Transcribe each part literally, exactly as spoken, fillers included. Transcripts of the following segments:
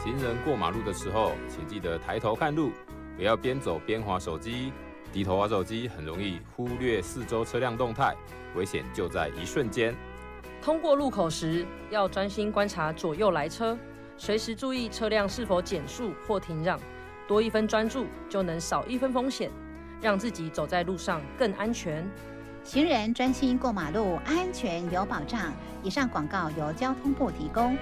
行人过马路的时候，请记得抬头看路，不要边走边滑手机。低头滑手机很容易忽略四周车辆动态，危险就在一瞬间。 通过路口时，要专心观察左右来车，随时注意车辆是否减速或停让。多一分专注，就能少一分风险，让自己走在路上更安全。 行人专心过马路，安全有保障。以上广告由交通部提供。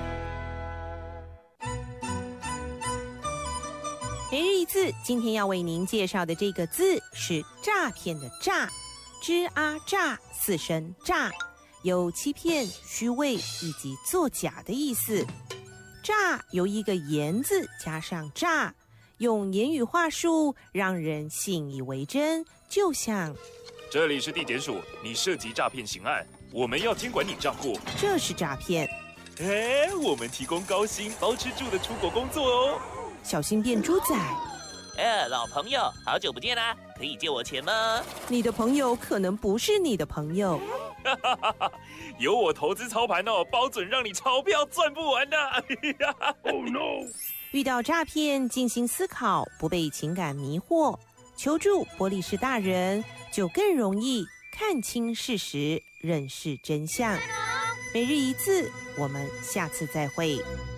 每日一字，今天要为您介绍的这个字是诈骗的诈，吱啊诈，四声诈，有欺骗、虚伪以及作假的意思。诈由一个言字加上诈，用言语话术让人信以为真，就像这里是地检署，你涉及诈骗刑案，我们要监管你账户， 这是诈骗。 哎，我们提供高薪包吃住的出国工作哦。 小心变猪仔。 哎，老朋友，好久不见啦，可以借我钱吗？ 你的朋友可能不是你的朋友。 有我投资操盘哦，包准让你钞票赚不完的。Oh no！ 遇到诈骗，静心思考，不被情感迷惑，求助玻璃士大人，就更容易看清事实，认识真相。每日一字，我们下次再会。